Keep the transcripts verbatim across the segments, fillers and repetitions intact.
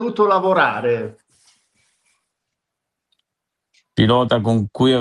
dovuto lavorare? Pilota con cui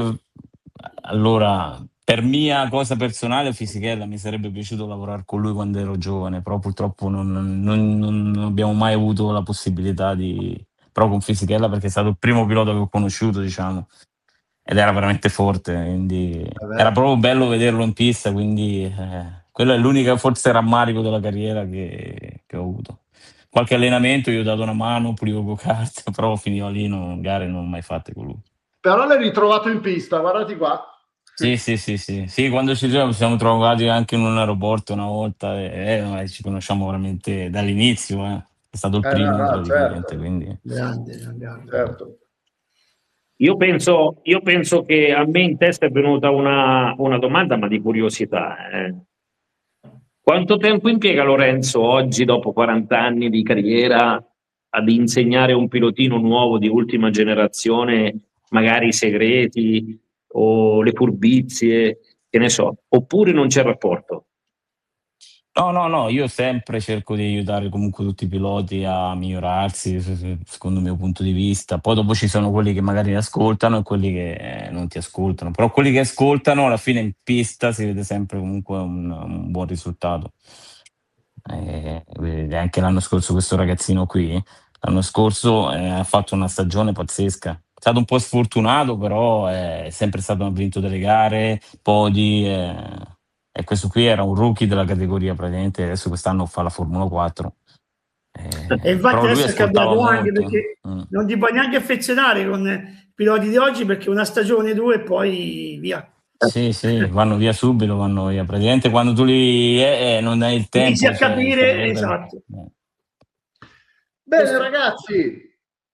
allora per mia cosa personale Fisichella mi sarebbe piaciuto lavorare con lui quando ero giovane, però purtroppo non, non, non abbiamo mai avuto la possibilità di però con Fisichella, perché è stato il primo pilota che ho conosciuto, diciamo, ed era veramente forte, quindi era proprio bello vederlo in pista, quindi eh, quello è l'unica forse rammarico della carriera che, che ho avuto. Qualche allenamento gli ho dato una mano, pulivo go-kart, però finiva lì, non, gare non ho mai fatte con lui. Però l'hai ritrovato in pista, guardati qua. Sì, sì, sì, sì, sì, quando ci siamo, ci siamo trovati anche in un aeroporto una volta e eh, ci conosciamo veramente dall'inizio, eh. È stato il Eh, no, primo no, praticamente, certo. quindi... Grande, grande. Certo. Io penso, io penso che a me in testa è venuta una, una domanda, ma di curiosità. Eh. Quanto tempo impiega Lorenzo oggi, dopo quaranta anni di carriera, ad insegnare un pilotino nuovo di ultima generazione, magari i segreti o le furbizie, che ne so, oppure non c'è rapporto? No, no, no, io sempre cerco di aiutare comunque tutti i piloti a migliorarsi, secondo il mio punto di vista. Poi dopo ci sono quelli che magari ascoltano e quelli che eh, non ti ascoltano, però quelli che ascoltano alla fine in pista si vede sempre comunque un, un buon risultato. E, e anche l'anno scorso questo ragazzino qui, l'anno scorso eh, ha fatto una stagione pazzesca. È stato un po' sfortunato, però è sempre stato ha vinto delle gare, podi. Eh, e questo qui era un rookie della categoria praticamente, adesso quest'anno fa la Formula quattro. E Eh, infatti però lui adesso è ascoltava cambiato molto. anche perché Mm. non ti puoi neanche affezionare con i piloti di oggi, perché una stagione, due e poi via. Sì, sì, vanno via subito, vanno via. Praticamente quando tu li eh, eh, non hai il tempo. Inizi a Cioè, capire, sarebbe... esatto. Eh. Bene, Questo- ragazzi,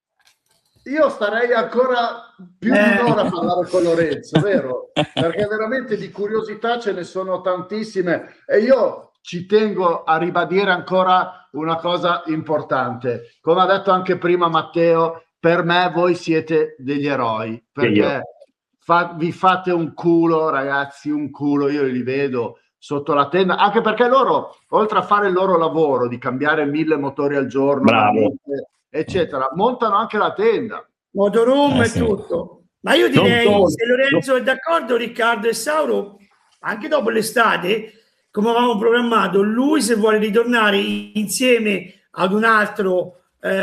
io starei ancora più di Eh. un'ora a parlare con Lorenzo, vero? Perché veramente di curiosità ce ne sono tantissime e io ci tengo a ribadire ancora una cosa importante. Come ha detto anche prima Matteo, per me voi siete degli eroi, perché fa, vi fate un culo, ragazzi, un culo, io li vedo sotto la tenda, anche perché loro, oltre a fare il loro lavoro di cambiare mille motori al giorno, Bravo. maniglie, eccetera, montano anche la tenda. Motorhome Eh, e sì. tutto. Ma io direi, Non se Lorenzo è d'accordo, Riccardo e Sauro, anche dopo l'estate, come avevamo programmato, lui se vuole ritornare insieme ad un altro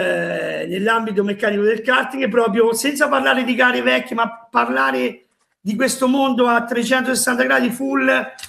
eh, nell'ambito meccanico del karting, proprio senza parlare di gare vecchie, ma parlare di questo mondo a trecentosessanta gradi full,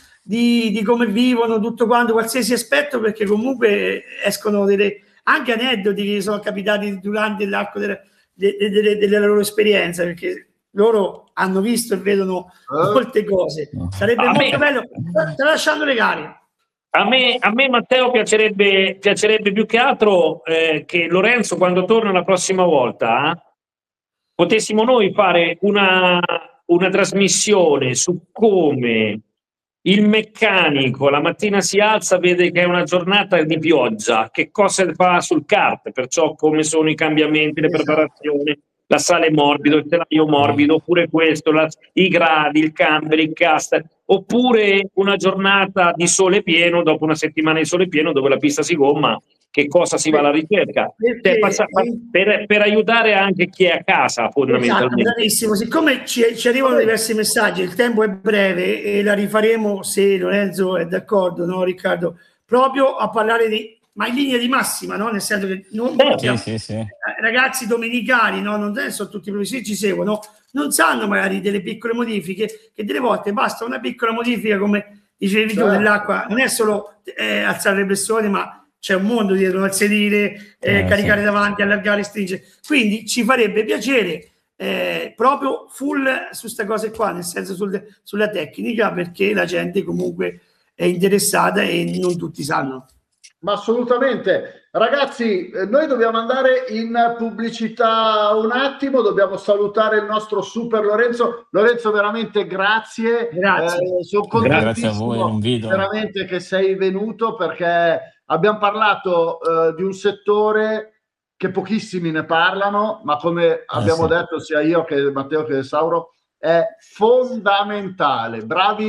di, di come vivono, tutto quanto, qualsiasi aspetto, perché comunque escono delle, anche aneddoti che sono capitati durante l'arco della De, de, de, della loro esperienza, perché loro hanno visto e vedono Eh? molte cose. Sarebbe A molto me- bello, tralasciando le gare. A me, a me Matteo piacerebbe, piacerebbe più che altro eh, che Lorenzo, quando torna la prossima volta, eh, potessimo noi fare una, una trasmissione su come il meccanico la mattina si alza, vede che è una giornata di pioggia, che cosa fa sul kart, perciò come sono i cambiamenti, le Esatto. preparazioni, la sale morbido, il telaio morbido, oppure questo, la, i gradi, il camber, il caster, oppure una giornata di sole pieno, dopo una settimana di sole pieno dove la pista si gomma, che cosa si va alla ricerca? Perché- Cioè, passa- per, per aiutare anche chi è a casa, Esatto, fondamentalmente. bravissimo. Siccome ci, ci arrivano diversi messaggi, il tempo è breve e la rifaremo, se Lorenzo è d'accordo, no Riccardo? Proprio a parlare di, ma in linea di massima, no? Nel senso che non Certo. Sì, sì, sì. ragazzi domenicali, no? Non sono tutti i professionisti, ci seguono, non sanno magari delle piccole modifiche, che delle volte basta una piccola modifica, come dicevi tu, Certo. nell'acqua, non è solo eh, alzare le pressioni, ma c'è un mondo dietro, al sedile, eh, Eh, caricare sì. davanti, allargare, stringere. Quindi ci farebbe piacere eh, proprio full su queste cose qua, nel senso sul, sulla tecnica, perché la gente comunque è interessata e non tutti sanno. Ma assolutamente. Ragazzi, eh, noi dobbiamo andare in pubblicità un attimo, dobbiamo salutare il nostro super Lorenzo. Lorenzo, veramente grazie. Grazie. Eh, sono Grazie a contentissimo voi, non vedo. veramente che sei venuto, perché abbiamo parlato eh, di un settore che pochissimi ne parlano, ma come abbiamo sì. detto sia io che Matteo che Sauro, è fondamentale. Bravi